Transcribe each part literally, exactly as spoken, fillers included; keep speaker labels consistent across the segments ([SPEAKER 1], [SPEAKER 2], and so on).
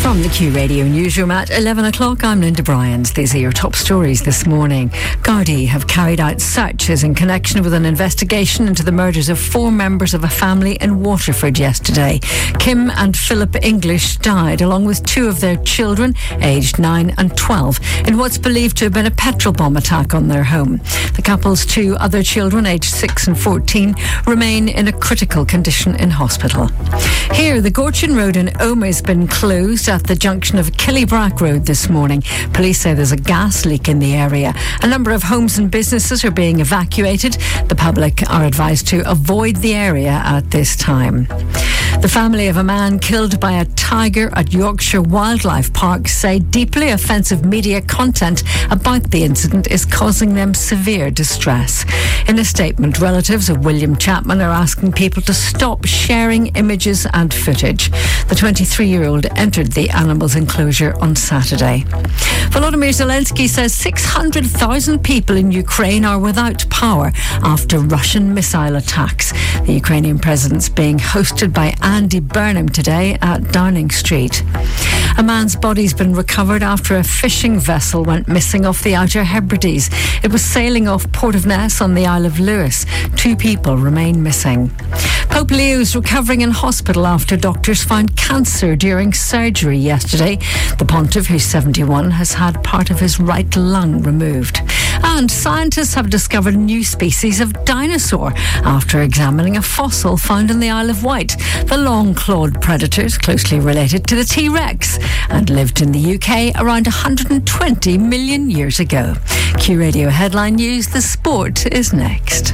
[SPEAKER 1] From the Q Radio newsroom at eleven o'clock, I'm Linda Bryant. These are your top stories this morning. Gardaí have carried out searches in connection with an investigation into the murders of four members of a family in Waterford yesterday. Kim and Philip English died along with two of their children, aged nine and twelve, in what's believed to have been a petrol bomb attack on their home. The couple's two other children, aged six and fourteen, remain in a critical condition in hospital. Here, the Gorchin Road in Omagh has been closed at the junction of Killybrack Road this morning. Police say there's a gas leak in the area. A number of homes and businesses are being evacuated. The public are advised to avoid the area at this time. The family of a man killed by a tiger at Yorkshire Wildlife Park say deeply offensive media content about the incident is causing them severe distress. In a statement, relatives of William Chapman are asking people to stop sharing images and footage. The twenty-three-year-old entered the animal's enclosure on Saturday. Volodymyr Zelensky says six hundred thousand people in Ukraine are without power after Russian missile attacks. The Ukrainian president's being hosted by Andy Burnham today at Downing Street. A man's body's been recovered after a fishing vessel went missing off the Outer Hebrides. It was sailing off Port of Ness on the Isle of Lewis. Two people remain missing. Pope Leo's recovering in hospital after doctors found cancer during surgery yesterday. The pontiff, who's seventy-one, has had part of his right lung removed. And scientists have discovered a new species of dinosaur after examining a fossil found in the Isle of Wight. The long-clawed predator is closely related to the T-Rex and lived in the U K around one hundred twenty million years ago. Q Radio Headline News, the sport is next.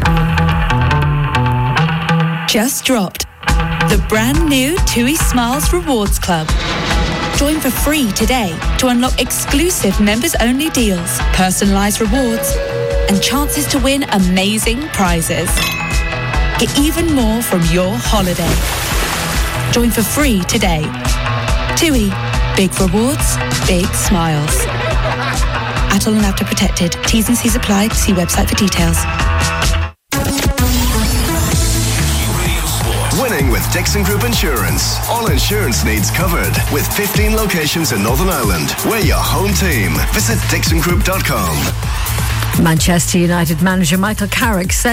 [SPEAKER 2] Just dropped the brand new TUI Smiles Rewards Club. Join for free today to unlock exclusive members-only deals, personalised rewards, and chances to win amazing prizes. Get even more from your holiday. Join for free today. TUI. Big rewards, big smiles. Adult and After Protected. T's and C's apply. See website for details.
[SPEAKER 3] Winning with Dixon Group Insurance. All insurance needs covered. With fifteen locations in Northern Ireland. We're your home team. Visit dixon group dot com.
[SPEAKER 1] Manchester United manager Michael Carrick said